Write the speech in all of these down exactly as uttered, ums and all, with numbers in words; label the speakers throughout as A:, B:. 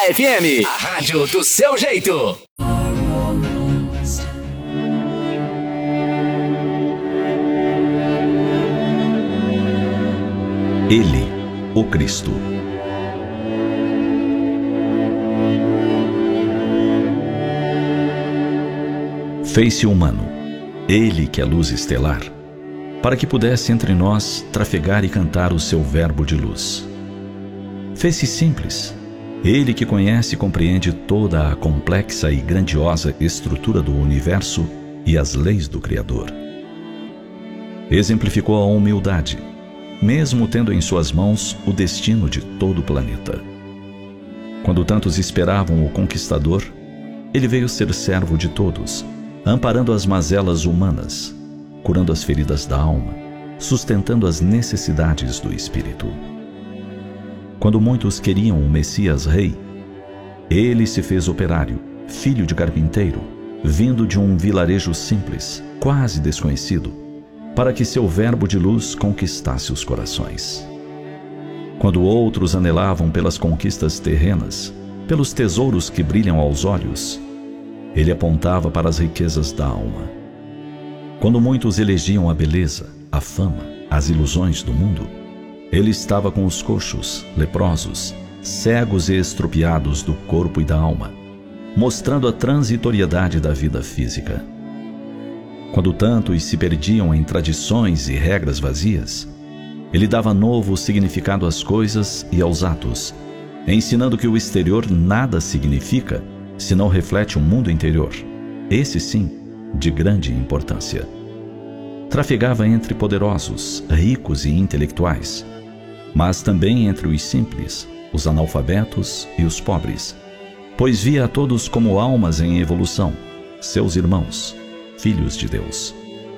A: F M, a rádio do seu jeito.
B: Ele, o Cristo. Fez-se humano, ele que é luz estelar, para que pudesse entre nós trafegar e cantar o seu verbo de luz. Fez-se simples, ele que conhece e compreende toda a complexa e grandiosa estrutura do universo e as leis do Criador. Exemplificou a humildade, mesmo tendo em suas mãos o destino de todo o planeta. Quando tantos esperavam o conquistador, ele veio ser servo de todos, amparando as mazelas humanas, curando as feridas da alma, sustentando as necessidades do espírito. Quando muitos queriam o Messias Rei, ele se fez operário, filho de carpinteiro, vindo de um vilarejo simples, quase desconhecido, para que seu verbo de luz conquistasse os corações. Quando outros anelavam pelas conquistas terrenas, pelos tesouros que brilham aos olhos, ele apontava para as riquezas da alma. Quando muitos elegiam a beleza, a fama, as ilusões do mundo, ele estava com os coxos, leprosos, cegos e estropiados do corpo e da alma, mostrando a transitoriedade da vida física. Quando tantos se perdiam em tradições e regras vazias, ele dava novo significado às coisas e aos atos, ensinando que o exterior nada significa se não reflete o mundo interior, esse sim, de grande importância. Trafegava entre poderosos, ricos e intelectuais, mas também entre os simples, os analfabetos e os pobres, pois via a todos como almas em evolução, seus irmãos, filhos de Deus.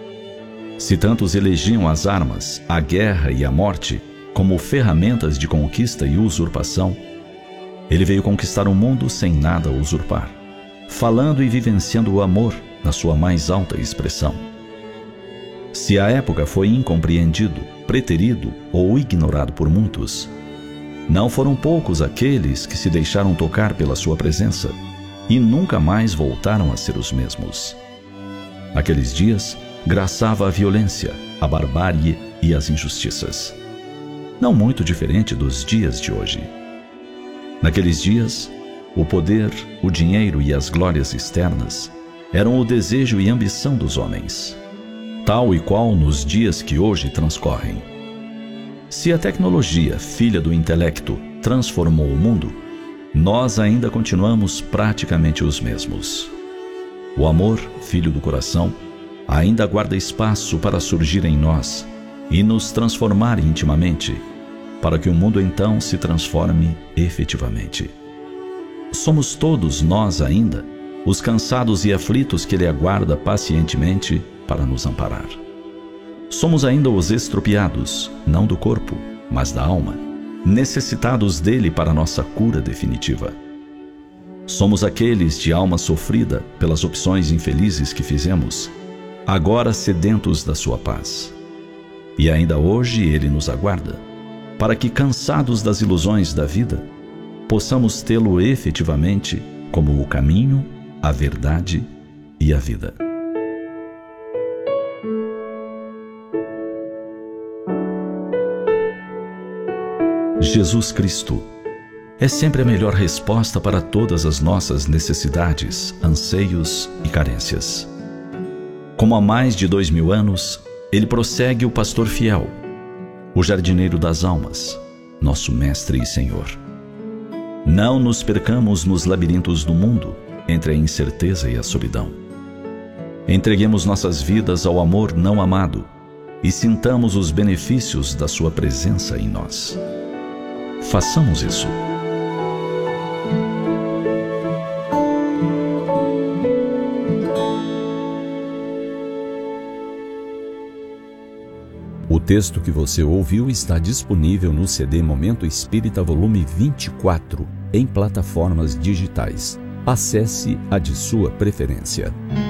B: Se tantos elegiam as armas, a guerra e a morte como ferramentas de conquista e usurpação, ele veio conquistar o mundo sem nada usurpar, falando e vivenciando o amor na sua mais alta expressão. Se à época foi incompreendido, preterido ou ignorado por muitos, não foram poucos aqueles que se deixaram tocar pela sua presença e nunca mais voltaram a ser os mesmos. Naqueles dias, graçava a violência, a barbárie e as injustiças. Não muito diferente dos dias de hoje. Naqueles dias, o poder, o dinheiro e as glórias externas eram o desejo e ambição dos homens, tal e qual nos dias que hoje transcorrem. Se a tecnologia, filha do intelecto, transformou o mundo, nós ainda continuamos praticamente os mesmos. O amor, filho do coração, ainda guarda espaço para surgir em nós e nos transformar intimamente, para que o mundo então se transforme efetivamente. Somos todos nós ainda os cansados e aflitos que Ele aguarda pacientemente para nos amparar. Somos ainda os estropiados, não do corpo, mas da alma, necessitados dele para nossa cura definitiva. Somos aqueles de alma sofrida pelas opções infelizes que fizemos, agora sedentos da sua paz. E ainda hoje Ele nos aguarda, para que, cansados das ilusões da vida, possamos tê-lo efetivamente como o caminho, a verdade e a vida. Jesus Cristo é sempre a melhor resposta para todas as nossas necessidades, anseios e carências. Como há mais de dois mil anos, Ele prossegue o pastor fiel, o jardineiro das almas, nosso Mestre e Senhor. Não nos percamos nos labirintos do mundo, entre a incerteza e a solidão. Entreguemos nossas vidas ao amor não amado e sintamos os benefícios da sua presença em nós. Façamos isso.
C: O texto que você ouviu está disponível no C D Momento Espírita volume vinte e quatro, em plataformas digitais. Acesse a de sua preferência.